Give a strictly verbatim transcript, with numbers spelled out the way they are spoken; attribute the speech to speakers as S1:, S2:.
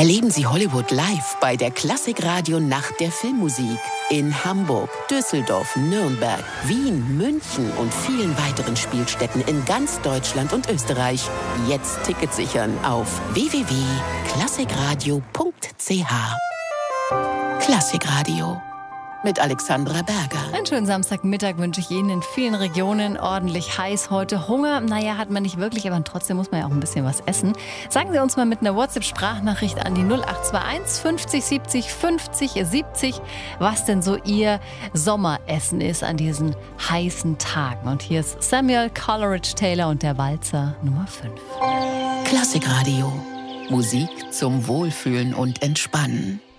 S1: Erleben Sie Hollywood live bei der Klassikradio Nacht der Filmmusik in Hamburg, Düsseldorf, Nürnberg, Wien, München und vielen weiteren Spielstätten in ganz Deutschland und Österreich. Jetzt Tickets sichern auf w w w punkt klassikradio punkt c h. Klassikradio mit Alexandra Berger.
S2: Einen schönen Samstagmittag wünsche ich Ihnen. In vielen Regionen ordentlich heiß heute. Hunger, naja, hat man nicht wirklich, aber trotzdem muss man ja auch ein bisschen was essen. Sagen Sie uns mal mit einer WhatsApp-Sprachnachricht an die null acht zwei eins fünfzig siebzig fünfzig siebzig, was denn so Ihr Sommeressen ist an diesen heißen Tagen. Und hier ist Samuel Coleridge Taylor und der Walzer Nummer fünf.
S1: Klassikradio. Musik zum Wohlfühlen und Entspannen.